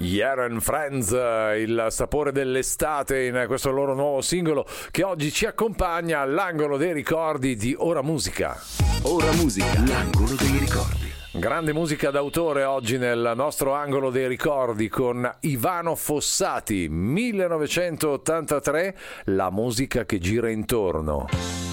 Yeah and Friends, il sapore dell'estate in questo loro nuovo singolo che oggi ci accompagna all'angolo dei ricordi di Ora Musica. Ora Musica, l'angolo dei ricordi. Grande musica d'autore oggi nel nostro angolo dei ricordi con Ivano Fossati, 1983, La musica che gira intorno.